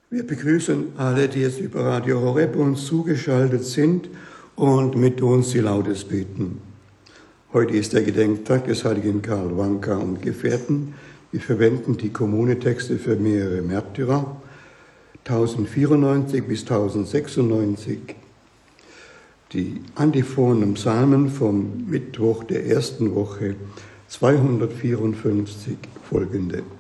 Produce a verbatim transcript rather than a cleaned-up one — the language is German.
Wir begrüßen alle, die jetzt über Radio Horeb uns zugeschaltet sind und mit uns die Laudes beten. Heute ist der Gedenktag des heiligen Karl Wanka und Gefährten. Wir verwenden die Kommunetexte für mehrere Märtyrer, tausendvierundneunzig bis tausendsechsundneunzig. Die Antiphonen Psalmen vom Mittwoch der ersten Woche zweihundertvierundfünfzig folgende.